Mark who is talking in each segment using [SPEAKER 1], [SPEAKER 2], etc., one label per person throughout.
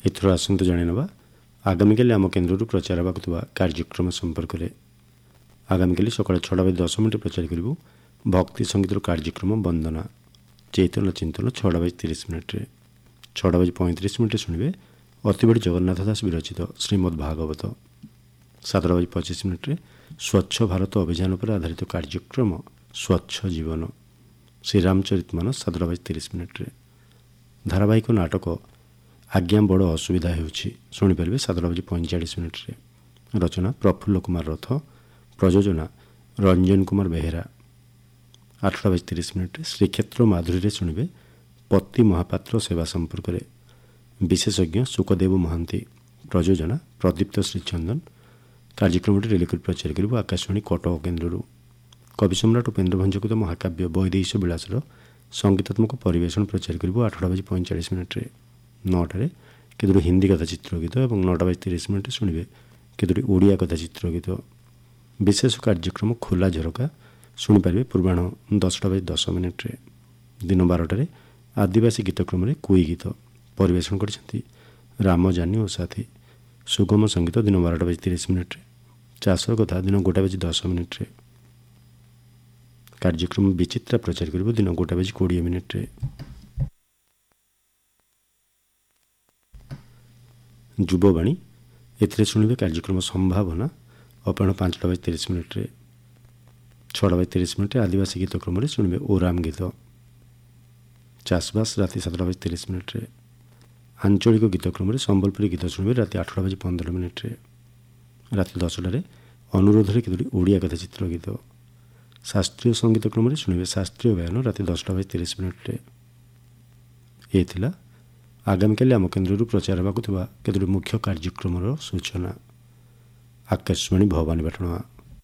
[SPEAKER 1] ଏଥର ଆସନ୍ତୁ ଜାଣିନେବା ଆଗାମୀକାଲି ଆମ କେନ୍ଦ୍ରରୁ ପ୍ରଚାର ହେବାକୁ ଥିବା କାର୍ଯ୍ୟକ୍ରମ ସମ୍ପର୍କରେ। ଆଗାମୀକାଲି ସକାଳ 6:10 ପ୍ରଚାର କରିବୁ ଭକ୍ତି ସଙ୍ଗୀତର କାର୍ଯ୍ୟକ୍ରମ ବନ୍ଦନା ଚୈତନ୍ୟ ଚିନ୍ତନ 6:30। 6:35 ଶୁଣିବେ ଅତିବଡ଼ି ଜଗନ୍ନାଥ ଦାସ ବିରଚିତ ଶ୍ରୀମଦ୍ ଭାଗବତ। 7:25 ସ୍ୱଚ୍ଛ ଭାରତ ଅଭିଯାନ ଉପରେ ଆଧାରିତ କାର୍ଯ୍ୟକ୍ରମ ସ୍ୱଚ୍ଛ ଜୀବନ ଶ୍ରୀରାମଚରିତମାନସ 7:30। ଧାରାବାହିକ ନାଟକ ଆଜ୍ଞା ବଡ଼ ଅସୁବିଧା ହେଉଛି ଶୁଣିପାରିବେ 7:45। ରଚନା ପ୍ରଫୁଲ୍ଲ କୁମାର ରଥ, ପ୍ରଯୋଜନା ରଞ୍ଜନ କୁମାର ବେହେରା। 8:30 ଶ୍ରୀକ୍ଷେତ୍ର ମାଧୁରୀରେ ଶୁଣିବେ ପତି ମହାପାତ୍ର ସେବା ସମ୍ପର୍କରେ, ବିଶେଷଜ୍ଞ ସୁକଦେବ ମହାନ୍ତି, ପ୍ରଯୋଜନା ପ୍ରଦୀପ୍ତ ଶ୍ରୀଚନ୍ଦନ। କାର୍ଯ୍ୟକ୍ରମଟି ରେଲିକରି ପ୍ରଚାର କରିବୁ ଆକାଶବାଣୀ କଟକ କେନ୍ଦ୍ରରୁ। କବି ସମ୍ରାଟ ଉପେନ୍ଦ୍ର ଭଞ୍ଜକୃତ ମହାକାବ୍ୟ ବୈଦେହୀଶ ବିଳାସର ସଙ୍ଗୀତାତ୍ମକ ପରିବେଷଣ ପ୍ରଚାର କରିବୁ 8:45। 9ଟାରେ କେତୋଟି ହିନ୍ଦୀ କଥା ଚିତ୍ରଗୀତ ଏବଂ 9:30 ଶୁଣିବେ କେତୋଟି ଓଡ଼ିଆ କଥା ଚିତ୍ରଗୀତ। ବିଶେଷ କାର୍ଯ୍ୟକ୍ରମ ଖୋଲା ଝରକା ଶୁଣିପାରିବେ ପୂର୍ବାହ୍ନ 10:10। ଦିନ 12ଟାରେ ଆଦିବାସୀ ଗୀତକ୍ରମରେ କୁଇ ଗୀତ ପରିବେଷଣ କରିଛନ୍ତି ରାମଜାନୀ ଓ ସାଥୀ। ସୁଗମ ସଙ୍ଗୀତ ଦିନ 12:30। ଚାଷ କଥା ଦିନ 1:10। କାର୍ଯ୍ୟକ୍ରମ ବିଚିତ୍ରା ପ୍ରଚାର କରିବ ଦିନ 1:20। ଯୁବବାଣୀ ଏଥିରେ ଶୁଣିବେ କାର୍ଯ୍ୟକ୍ରମ ସମ୍ଭାବନା ଅପରାହ୍ନ 5:30। 6:30 ଆଦିବାସୀ ଗୀତକ୍ରମରେ ଶୁଣିବେ ଓରାମ ଗୀତ। ଚାଷବାସ ରାତି 7:30। ଆଞ୍ଚଳିକ ଗୀତକ୍ରମରେ ସମ୍ବଲପୁରୀ ଗୀତ ଶୁଣିବେ ରାତି 8:15। ରାତି 10ଟାରେ ଅନୁରୋଧରେ କେତୋଟି ଓଡ଼ିଆ କଥା ଚିତ୍ରଗୀତ। ଶାସ୍ତ୍ରୀୟ ସଙ୍ଗୀତ କ୍ରମରେ ଶୁଣିବେ ଶାସ୍ତ୍ରୀୟ ଗାୟନ ରାତି 10:30। ଏ ଥିଲା ଆଗାମୀକାଲି ଆମ କେନ୍ଦ୍ରରୁ ପ୍ରଚାର ହେବାକୁ ଥିବା କେତୋଟି ମୁଖ୍ୟ କାର୍ଯ୍ୟକ୍ରମର ସୂଚନା। ଆକାଶବାଣୀ ଭବାନୀପାଟଣା।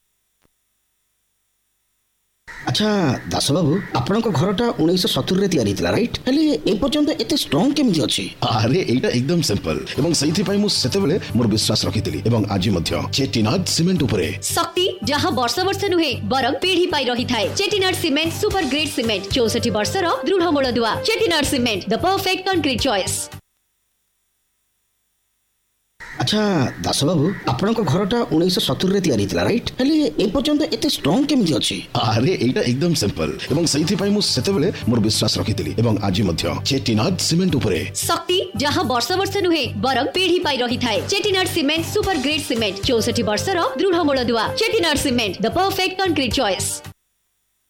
[SPEAKER 2] আচ্ছা দাসবাবু আপনার ঘরটা 1970 তৈরি হয়েছিল রাইট হলে এ পর্যন্ত এত স্ট্রং কেমিতি অছি?
[SPEAKER 3] আরে এইটা একদম সিম্পল এবং সেইথিপাই মু সেতেবেলে মোর বিশ্বাস রখিଥିଲି এবং আজি মধ্য চেটিনাড সিমেন্ট উপরে
[SPEAKER 4] শক্তি যাহা বর্ষ বর্ষ নুহে বরং পিঢ়ি পাই রহিথায়। Chettinad cement super grade cement 64 বর্ষর দৃঢ় মূলদুয়া। চেটিনাড সিমেন্ট দ পারফেক্ট কনক্রিট চয়েস।
[SPEAKER 2] আচ্ছা দাসবাবু আপনার ঘরটা 1970 তৈরি হয়েছিল রাইট হলে এ পর্যন্ত এত স্ট্রং কেমিতি অছি?
[SPEAKER 3] আরে এইটা একদম সিম্পল এবং সেইথিপাই মু সেতেবেলে মোর বিশ্বাস রখিଥିଲି এবং আজি মধ্য চেটিনাড সিমেন্ট উপরে
[SPEAKER 4] শক্তি যাহা বর্ষ বর্ষ নুহে বরং পিঢ়ি পাই রহিথায়। Chettinad cement super grade cement 64 বর্ষর দৃঢ় মূলদুয়া। চেটিনাড সিমেন্ট দ পারফেক্ট কনক্রিট চয়েস।